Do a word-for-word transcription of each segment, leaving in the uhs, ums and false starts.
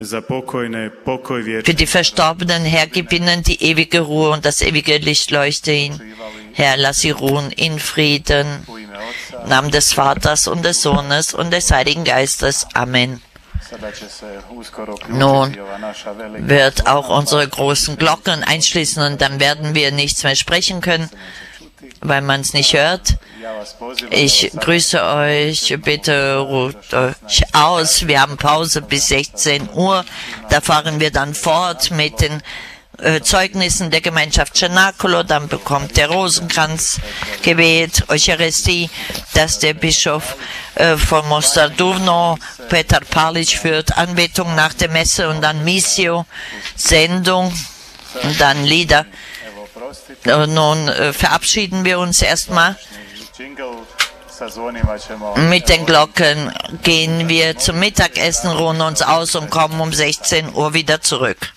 Für die Verstorbenen, Herr, gib ihnen die ewige Ruhe und das ewige Licht leuchte ihnen. Herr, lass sie ruhen in Frieden. Im Namen des Vaters und des Sohnes und des Heiligen Geistes. Amen. Nun wird auch unsere großen Glocken einschließen und dann werden wir nichts mehr sprechen können, weil man es nicht hört. Ich grüße euch, bitte ruht euch aus. Wir haben Pause bis sechzehn Uhr. Da fahren wir dann fort mit den äh, Zeugnissen der Gemeinschaft Cenacolo. Dann bekommt der Rosenkranzgebet, Eucharistie, das der Bischof äh, von Mostarduvno, Petar Palic, führt, Anbetung nach der Messe und dann Missio, Sendung und dann Lieder. Und nun äh, verabschieden wir uns erstmal. Mit den Glocken gehen wir zum Mittagessen, ruhen uns aus und kommen um sechzehn Uhr wieder zurück.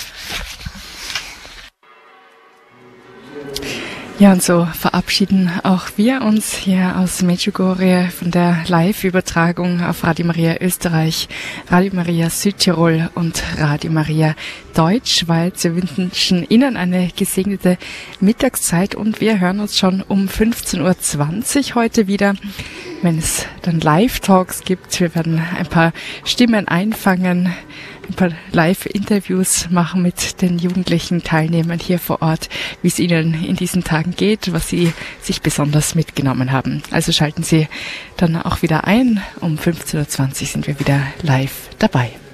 Ja, und so verabschieden auch wir uns hier aus Medjugorje von der Live-Übertragung auf Radio Maria Österreich, Radio Maria Südtirol und Radio Maria Deutschschweiz. Wir wünschen Ihnen eine gesegnete Mittagszeit und wir hören uns schon um fünfzehn Uhr zwanzig heute wieder, wenn es dann Live-Talks gibt. Wir werden ein paar Stimmen einfangen, ein paar Live-Interviews machen mit den jugendlichen Teilnehmern hier vor Ort, wie es ihnen in diesen Tagen geht, was sie sich besonders mitgenommen haben. Also schalten Sie dann auch wieder ein. Um fünfzehn Uhr zwanzig sind wir wieder live dabei.